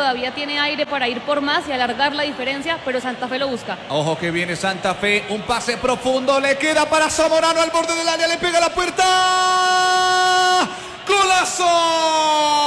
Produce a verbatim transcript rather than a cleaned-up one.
todavía tiene aire para ir por más y alargar la diferencia, pero Santa Fe lo busca. Ojo que viene Santa Fe, un pase profundo, le queda para Zamorano al borde del área, le pega la puerta.